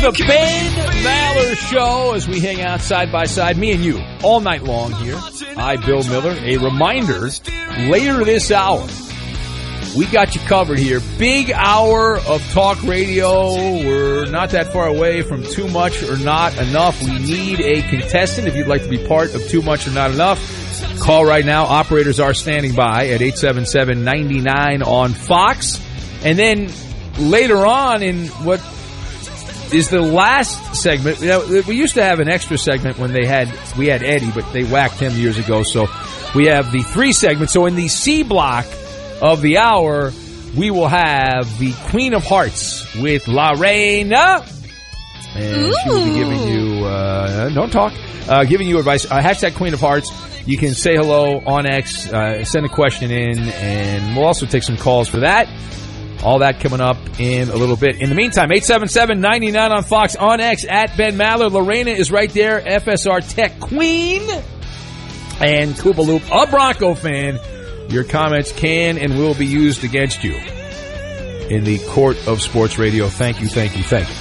the Ben Maller Show as we hang out side by side, me and you, all night long here. I, Bill Miller. A reminder, later this hour, we got you covered here. Big hour of talk radio. We're not that far away from Too Much or Not Enough. We need a contestant. If you'd like to be part of Too Much or Not Enough, call right now. Operators are standing by at 877-99 on Fox. And then later on in what is the last segment, you know, we used to have an extra segment when we had Eddie, but they whacked him years ago. So we have the 3 segments. So in the C block of the hour, we will have the Queen of Hearts with Lorena. And she will be giving you, don't talk, giving you advice. Hashtag Queen of Hearts. You can say hello on X, send a question in, and we'll also take some calls for that. All that coming up in a little bit. In the meantime, 877-99 on Fox, on X, at Ben Maller. Lorena is right there, FSR Tech Queen. And Koopa Loop, a Bronco fan. Your comments can and will be used against you in the court of sports radio. Thank you, thank you, thank you.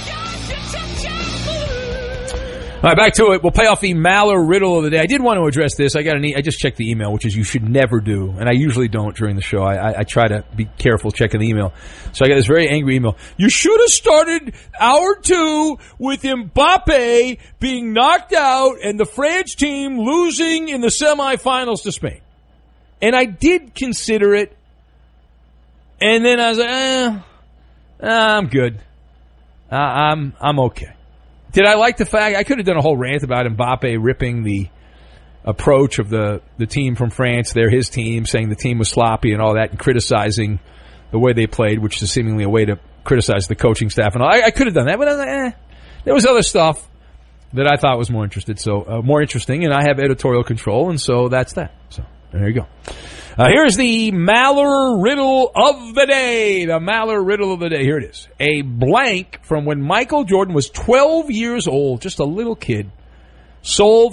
All right, back to it. We'll pay off the Maller riddle of the day. I did want to address this. I just checked the email, which is you should never do, and I usually don't during the show. I try to be careful checking the email. So I got this very angry email. You should have started hour 2 with Mbappe being knocked out and the France team losing in the semifinals to Spain. And I did consider it, and then I was like, I'm good. I'm okay. Did I like the fact I could have done a whole rant about Mbappe ripping the approach of the team from France? They're his team, saying the team was sloppy and all that, and criticizing the way they played, which is seemingly a way to criticize the coaching staff. And all. I could have done that, but I was like, there was other stuff that I thought was more interesting, and I have editorial control, and so that's that. So there you go. Here's the Maller riddle of the day. The Maller riddle of the day. Here it is. A blank from when Michael Jordan was 12 years old, just a little kid, sold